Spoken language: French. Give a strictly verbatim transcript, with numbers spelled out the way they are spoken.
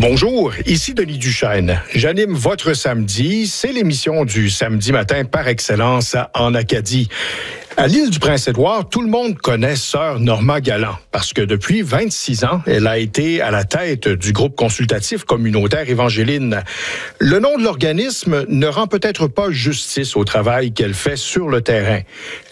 Bonjour, ici Denis Duchesne. J'anime votre samedi. C'est l'émission du samedi matin par excellence en Acadie. À l'île du Prince-Édouard, tout le monde connaît Sœur Norma Galland parce que depuis vingt-six ans, elle a été à la tête du groupe consultatif communautaire Évangéline. Le nom de l'organisme ne rend peut-être pas justice au travail qu'elle fait sur le terrain.